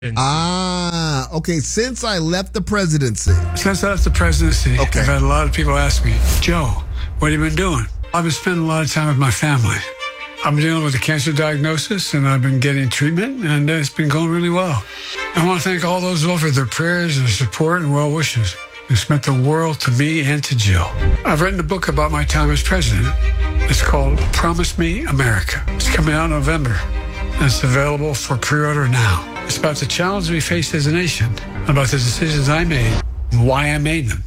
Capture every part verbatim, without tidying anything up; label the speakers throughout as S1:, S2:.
S1: Ah, okay. Since I left the presidency.
S2: Since I left the presidency,
S1: okay.
S2: I've had a lot of people ask me, Joe, what have you been doing? I've been spending a lot of time with my family. I'm dealing with a cancer diagnosis, and I've been getting treatment, and it's been going really well. I want to thank all those who offered their prayers and support and well wishes. It's meant the world to me and to Jill. I've written a book about my time as president. It's called Promise Me America. It's coming out in November, and it's available for pre-order now. It's about the challenges we face as a nation, about the decisions I made, and why I made them.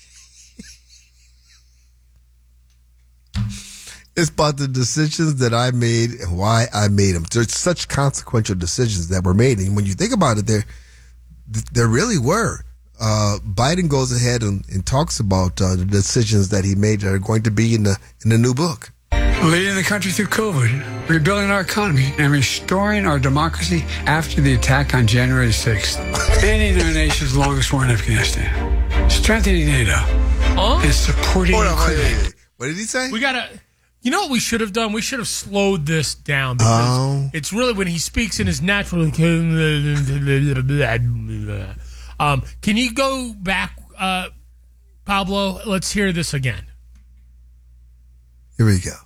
S1: It's about the decisions that I made and why I made them. There's such consequential decisions that were made. And when you think about it, there, there really were. Uh, Biden goes ahead and, and talks about uh, the decisions that he made that are going to be in the in the new book.
S2: Leading the country through COVID, rebuilding our economy, and restoring our democracy after the attack on January sixth. Ending our nation's longest war in Afghanistan. Strengthening NATO.
S3: Huh?
S2: And supporting
S1: Hold on, wait,
S2: Ukraine.
S1: wait, wait. What did he say?
S3: We gotta. You know what we should have done? We should have slowed this down because
S1: Oh.
S3: it's really when he speaks in his natural. Um, can you go back, uh, Pablo? Let's hear this again.
S1: Here we go.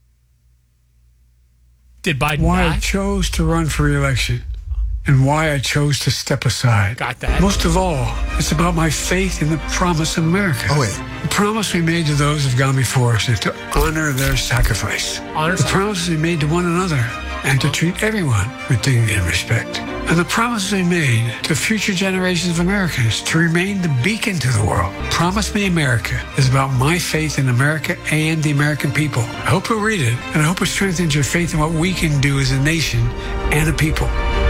S3: Did Biden
S2: Why
S3: die?
S2: I chose to run for re-election and why I chose to step aside.
S3: Got that.
S2: Most of all, it's about my faith in the promise of America.
S1: Oh, wait.
S2: The promise we made to those who've gone before us is to honor their sacrifice.
S3: Honor
S2: the promises we made to one another and to treat everyone with dignity and respect. And the promises we made to future generations of Americans to remain the beacon to the world. Promise Me America is about my faith in America and the American people. I hope you'll read it, and I hope it strengthens your faith in what we can do as a nation and a people.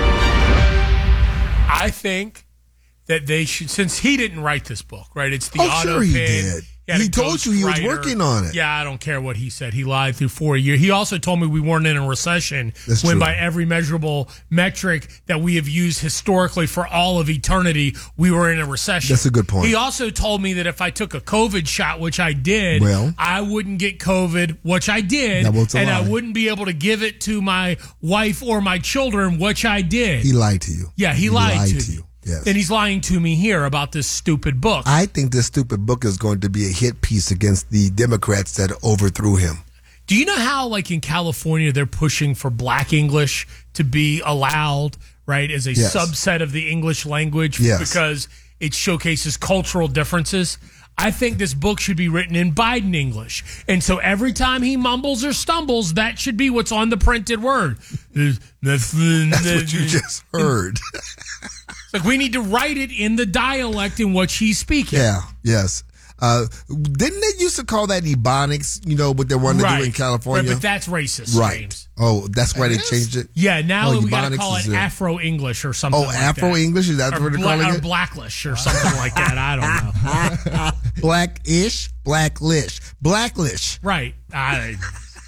S3: I think that they should, since he didn't write this book, right? It's the
S1: Oh,
S3: auto
S1: sure he
S3: pin.
S1: did.
S3: had
S1: He
S3: a
S1: told you he was
S3: ghostwriter.
S1: working on it.
S3: Yeah, I don't care what he said. He lied through four years. He also told me we weren't in a recession
S1: That's
S3: when
S1: true.
S3: by every measurable metric that we have used historically for all of eternity, we were in a recession.
S1: That's a good point.
S3: He also told me that if I took a COVID shot, which I did,
S1: Well.
S3: I wouldn't get COVID, which I did,
S1: That was a
S3: and I
S1: lie.
S3: wouldn't be able to give it to my wife or my children, which I did.
S1: He lied to you.
S3: Yeah, he, lied, to,
S1: you. Yes.
S3: And he's lying to me here about this stupid book.
S1: I think this stupid book is going to be a hit piece against the Democrats that overthrew him.
S3: Do you know how, like in California, they're pushing for Black English to be allowed, right, as a
S1: Yes.
S3: subset of the English language
S1: Yes.
S3: because it showcases cultural differences? I think this book should be written in Biden English. And so every time he mumbles or stumbles, that should be what's on the printed word. That's,
S1: That's what you just heard.
S3: It's like we need to write it in the dialect in which he's speaking.
S1: Yeah, yes. Uh, didn't they used to call that Ebonics, you know, what they wanted to do in California?
S3: Right, but that's racist,
S1: Right.
S3: James.
S1: Oh, that's why they changed it?
S3: Yeah, now
S1: Oh,
S3: we got to
S1: Ebonics
S3: call it
S1: is a-
S3: Afro-English or something
S1: Oh,
S3: like
S1: Afro-English? Is that
S3: that.
S1: what they're
S3: Bla-
S1: calling
S3: or
S1: it?
S3: Blacklish or something like that. I don't know.
S1: Blackish? Blacklish. Blacklish.
S3: Right. I,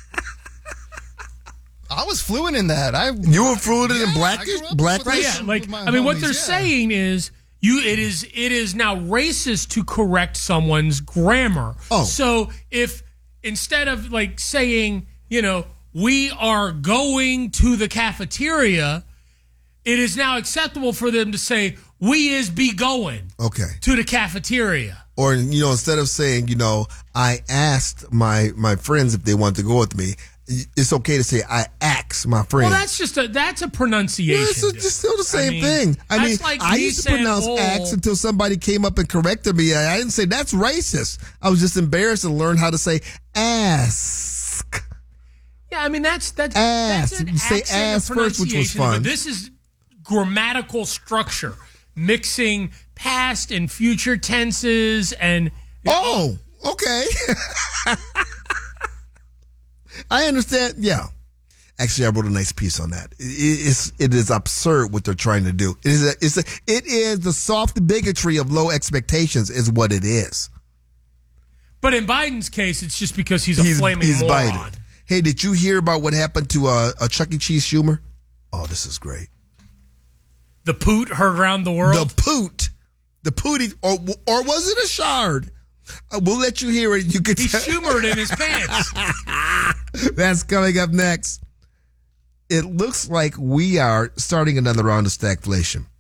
S4: I was fluent in that. I
S1: You were fluent in
S4: Yeah,
S1: Blackish?
S4: I grew up with
S1: Blacklish?
S3: right,
S4: Yes.
S3: yeah. Like,
S4: With my
S3: I mean, what
S4: homies,
S3: they're
S4: yeah.
S3: saying is you. It is. It is now racist to correct someone's grammar.
S1: Oh.
S3: So if instead of like saying, you know, we are going to the cafeteria, it is now acceptable for them to say we is be going
S1: Okay.
S3: to the cafeteria.
S1: Or, you know, instead of saying, you know, I asked my, my friends if they wanted to go with me, it's okay to say I asked my friends.
S3: Well, that's just a that's a pronunciation.
S1: Yeah, it's,
S3: dude.
S1: it's still the same
S3: I mean,
S1: thing. I mean,
S3: that's like
S1: I
S3: me
S1: used to
S3: saying,
S1: pronounce
S3: oh,
S1: axe until somebody came up and corrected me. I didn't say that's racist. I was just embarrassed and learned how to say ask.
S3: Yeah, I mean that's that's
S1: Ass.
S3: that's an
S1: You say
S3: accent
S1: ass
S3: of
S1: first, which was
S3: pronunciation, but
S1: fun.
S3: This is grammatical structure, mixing past and future tenses, and
S1: Oh, okay. I understand. Yeah. Actually, I wrote a nice piece on that. It, it's, it is absurd what they're trying to do. It is, a, it's a, it is the soft bigotry of low expectations is what it is.
S3: but in Biden's case, it's just because he's a
S1: He's,
S3: flaming
S1: he's
S3: moron.
S1: Biden. Hey, did you hear about what happened to uh, a Chuck E. Cheese Schumer? Oh, this is great.
S3: The poot heard around the world.
S1: The poot. The pooty, or, or was it a shard? Uh, we'll let you hear it. You can
S3: he
S1: tell.
S3: Schumered in his pants.
S1: That's coming up next. It looks like we are starting another round of stagflation.